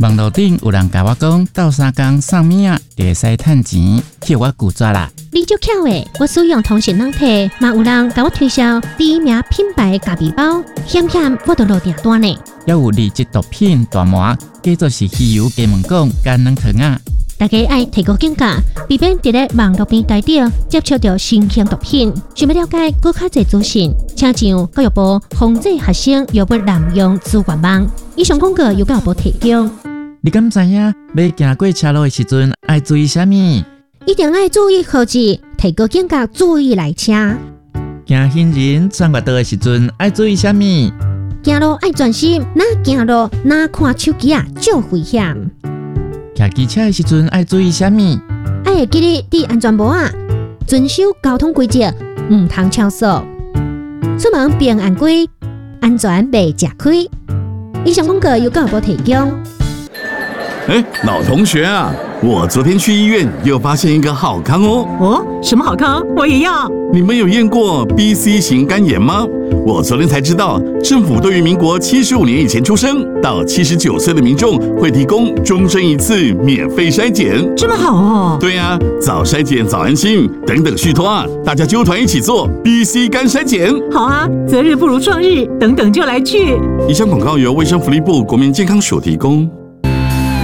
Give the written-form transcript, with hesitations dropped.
网络顶有人甲我讲，斗3工送物仔就会使趁钱，叫我拒绝啦。 你足巧的，我使用通讯软体，嘛有人甲我推销第一名品牌咖啡包，险我都落订单呢。 还有2级毒品大麻，叫做是汽油加盟港干软糖啊。 大家爱提高警觉，避免伫咧网络平台顶接触到新型毒品。想要了解更较侪资讯，请上教育部防治学生药物滥用资源网。以上广告由教育部提供。 你敢知影要行过车路的时阵爱注意啥物？ 一定要注意号志，提高警觉，注意来车。 行行人穿越道的时阵爱注意啥物？ 行路爱专心，哪行路哪看手机啊，足危险。 骑机车的时阵爱注意啥物？ 爱会记得戴安全帽啊，遵守交通规则，唔通超速。出门平安归，安全袂吃亏。以上广告由教育部提供。 老同学啊，我昨天去医院又发现一个好康哦。 哦，什么好康？我也要。 你们有验过 BC 型肝炎吗？我昨天才知道，政府对于民国75年以前出生到79岁的民众会提供终身1次免费筛检。 这么好哦？ 对啊，早筛检早安心，等等续托啊，大家揪团一起做 BC 肝筛检。 好啊，择日不如撞日，等等就来去。 以上广告由卫生福利部国民健康署提供。